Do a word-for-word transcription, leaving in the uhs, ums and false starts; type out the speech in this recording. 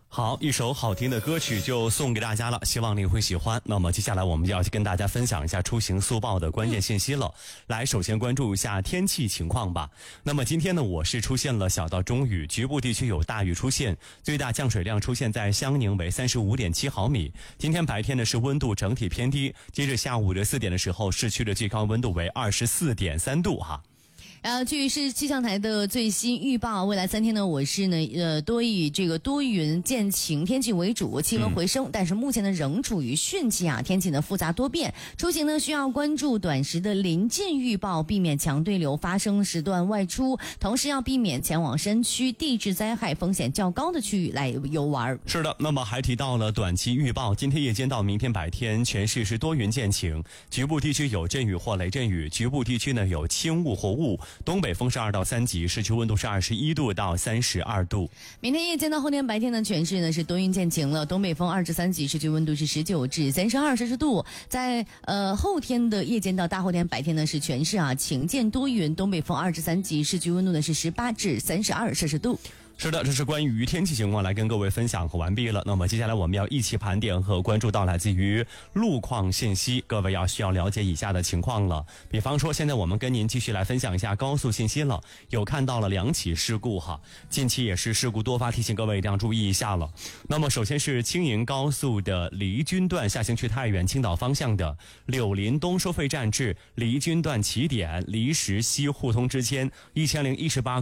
好，一首好听的歌曲就送给大家了，希望你会喜欢。那么接下来我们就要去跟大家分享一下出行速报的关键信息了。来，首先关注一下天气情况吧。那么今天呢，我市出现了小到中雨，局部地区有大雨出现，最大降水量出现在襄宁为 三十五点七毫米。今天白天呢是温度整体偏低，截至下午的四点的时候，市区的最高温度为 二十四点三度哈。 呃，据市气象台的最新预报，未来三天呢，我市呢，呃，多以这个多云见晴天气为主，气温回升，嗯、但是目前呢仍处于汛期啊，天气呢复杂多变，出行呢需要关注短时的临近预报，避免强对流发生时段外出，同时要避免前往山区地质灾害风险较高的区域来游玩。 是的，那么还提到了短期预报，今天夜间到明天白天，全市是多云见晴，局部地区有阵雨或雷阵雨，局部地区呢有轻雾或雾。东北风是二到三级，市区温度是二十一度到三十二度。 明天夜间到后天白天呢，全市呢是多云见晴了，东北风二至三级，市区温度是十九至三十二摄氏度。在呃后天的夜间到大后天白天呢，是全市啊晴见多云，东北风二至三级，市区温度呢是十八至三十二摄氏度。 是的，这是关于天气情况来跟各位分享和完毕了。那么接下来我们要一起盘点和关注到来自于路况信息，各位要需要了解以下的情况了。比方说，现在我们跟您继续来分享一下高速信息了，有看到了两起事故哈，近期也是事故多发，提醒各位一定要注意一下了。那么首先是青银高速的离军段下行去太原青岛方向的柳林东收费站至离军段起点离石西互通之间一千零一十八